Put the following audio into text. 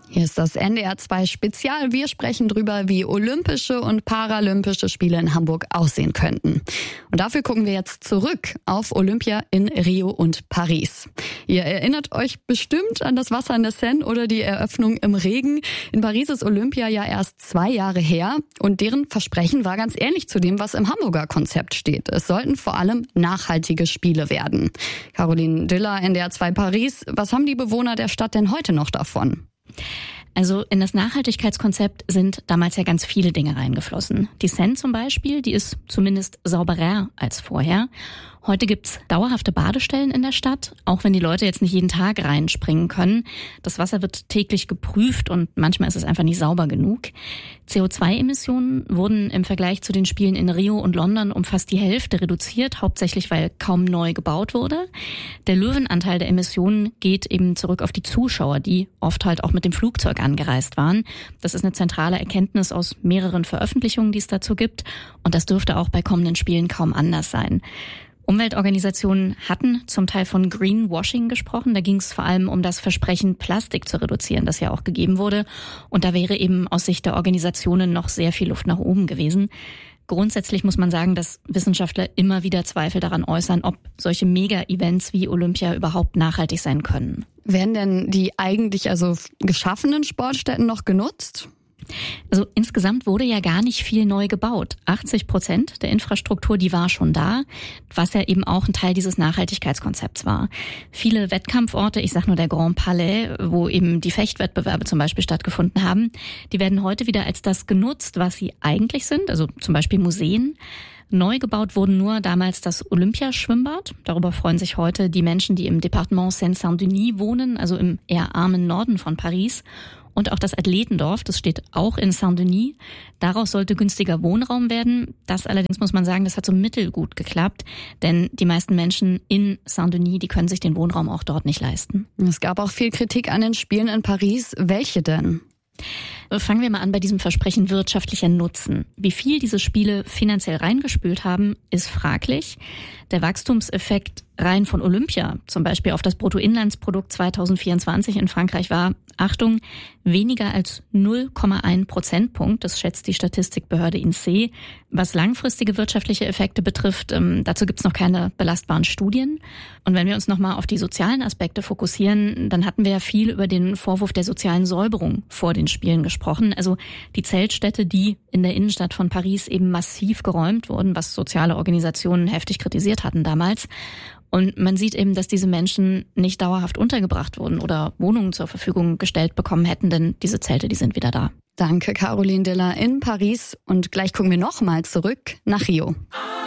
Hier ist das NDR 2 Spezial. Wir sprechen drüber, wie Olympische und Paralympische Spiele in Hamburg aussehen könnten. Und dafür gucken wir jetzt zurück auf Olympia in Rio und Paris. Ihr erinnert euch bestimmt an das Wasser in der Seine oder die Eröffnung im Regen. In Paris ist Olympia ja erst 2 Jahre her und deren Versprechen war ganz ähnlich zu dem, was im Hamburger Konzept steht. Es sollten vor allem nachhaltige Spiele werden. Caroline Diller, NDR 2 Paris. Was haben die Bewohner der Stadt denn heute noch davon? Also in das Nachhaltigkeitskonzept sind damals ja ganz viele Dinge reingeflossen. Die Seine zum Beispiel, die ist zumindest sauberer als vorher. Heute gibt's dauerhafte Badestellen in der Stadt, auch wenn die Leute jetzt nicht jeden Tag reinspringen können. Das Wasser wird täglich geprüft und manchmal ist es einfach nicht sauber genug. CO2-Emissionen wurden im Vergleich zu den Spielen in Rio und London um fast die Hälfte reduziert, hauptsächlich weil kaum neu gebaut wurde. Der Löwenanteil der Emissionen geht eben zurück auf die Zuschauer, die oft halt auch mit dem Flugzeug angereist waren. Das ist eine zentrale Erkenntnis aus mehreren Veröffentlichungen, die es dazu gibt. Und das dürfte auch bei kommenden Spielen kaum anders sein. Umweltorganisationen hatten zum Teil von Greenwashing gesprochen. Da ging es vor allem um das Versprechen, Plastik zu reduzieren, das ja auch gegeben wurde. Und da wäre eben aus Sicht der Organisationen noch sehr viel Luft nach oben gewesen. Grundsätzlich muss man sagen, dass Wissenschaftler immer wieder Zweifel daran äußern, ob solche Mega-Events wie Olympia überhaupt nachhaltig sein können. Werden denn die eigentlich geschaffenen Sportstätten noch genutzt? Also insgesamt wurde ja gar nicht viel neu gebaut. 80% der Infrastruktur, die war schon da, was ja eben auch ein Teil dieses Nachhaltigkeitskonzepts war. Viele Wettkampforte, ich sag nur der Grand Palais, wo eben die Fechtwettbewerbe zum Beispiel stattgefunden haben, die werden heute wieder als das genutzt, was sie eigentlich sind, also zum Beispiel Museen. Neu gebaut wurden nur damals das Olympiaschwimmbad. Darüber freuen sich heute die Menschen, die im Departement Seine-Saint-Denis wohnen, also im eher armen Norden von Paris. Und auch das Athletendorf, das steht auch in Saint-Denis. Daraus sollte günstiger Wohnraum werden. Das allerdings muss man sagen, das hat so mittelgut geklappt. Denn die meisten Menschen in Saint-Denis, die können sich den Wohnraum auch dort nicht leisten. Es gab auch viel Kritik an den Spielen in Paris. Welche denn? Fangen wir mal an bei diesem Versprechen wirtschaftlicher Nutzen. Wie viel diese Spiele finanziell reingespült haben, ist fraglich. Der Wachstumseffekt rein von Olympia, zum Beispiel auf das Bruttoinlandsprodukt 2024 in Frankreich war, Achtung, weniger als 0,1 Prozentpunkt. Das schätzt die Statistikbehörde INSEE. Was langfristige wirtschaftliche Effekte betrifft, dazu gibt's noch keine belastbaren Studien. Und wenn wir uns nochmal auf die sozialen Aspekte fokussieren, dann hatten wir ja viel über den Vorwurf der sozialen Säuberung vor den Spielen gesprochen. Also die Zeltstädte, die in der Innenstadt von Paris eben massiv geräumt wurden, was soziale Organisationen heftig kritisiert hatten damals. Und man sieht eben, dass diese Menschen nicht dauerhaft untergebracht wurden oder Wohnungen zur Verfügung gestellt bekommen hätten, denn diese Zelte, die sind wieder da. Danke, Caroline Diller in Paris. Und gleich gucken wir nochmal zurück nach Rio.